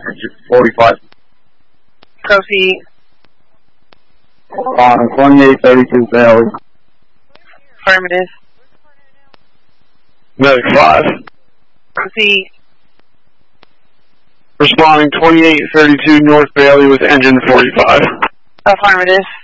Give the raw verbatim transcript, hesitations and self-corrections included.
forty-five. Proceed. On twenty-eight thirty-two Bailey. Affirmative. Medic five. Proceed. Responding twenty-eight thirty-two North Bailey with engine forty-five. Affirmative.